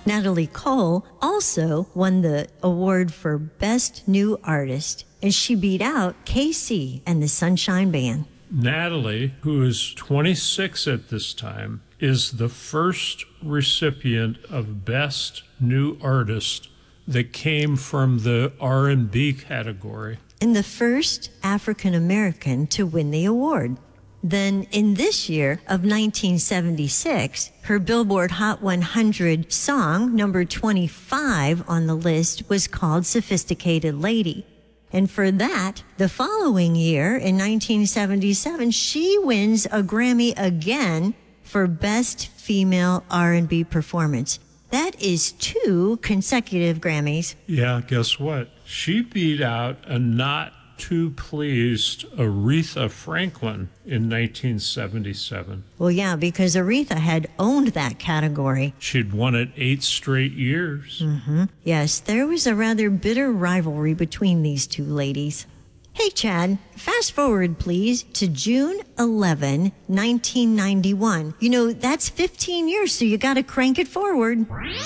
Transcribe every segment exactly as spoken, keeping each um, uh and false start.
Natalie Cole also won the award for Best New Artist, and she beat out K C and the Sunshine Band. Natalie, who is twenty-six at this time, is the first recipient of Best New Artist that came from the R and B category. And the first African American to win the award. Then in this year of nineteen seventy-six, her Billboard Hot one hundred song, number twenty-five on the list, was called Sophisticated Lady. And for that, the following year, in nineteen seventy-seven, she wins a Grammy again for Best Female R and B Performance. That is two consecutive Grammys. Yeah, guess what? She beat out a not too pleased Aretha Franklin in nineteen seventy-seven. Well, yeah, because Aretha had owned that category. She'd won it eight straight years. Mm-hmm. Yes, there was a rather bitter rivalry between these two ladies. Hey, Chad, fast forward, please, to June eleventh, nineteen ninety-one. You know, that's fifteen years, so you got to crank it forward.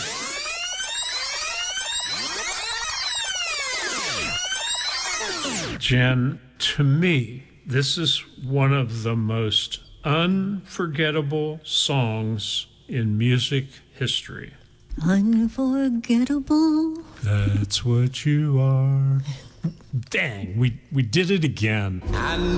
Jen, to me, this is one of the most unforgettable songs in music history. Unforgettable. That's what you are. Dang, we, we did it again.